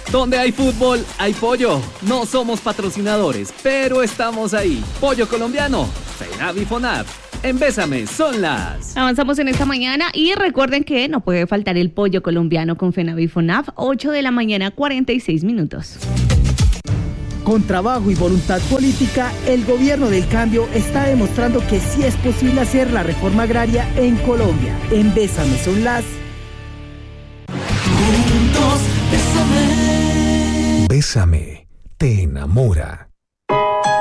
Donde hay fútbol, hay pollo. No somos patrocinadores, pero estamos ahí. Pollo colombiano, FENAVI FONAV. En Bésame son las... Avanzamos en esta mañana y recuerden que no puede faltar el pollo colombiano con FENAVI FONAV, 8 de la mañana, 46 minutos. Con trabajo y voluntad política, el gobierno del cambio está demostrando que sí es posible hacer la reforma agraria en Colombia. En Bésame son las... Juntos, bésame. Bésame, te enamora.